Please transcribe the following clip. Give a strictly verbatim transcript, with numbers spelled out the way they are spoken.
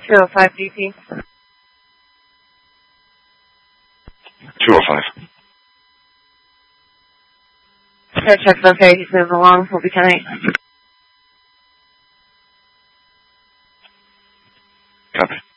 two oh five D P. two oh five. Air check's okay. He's moving along. We'll be ten eight. Copy.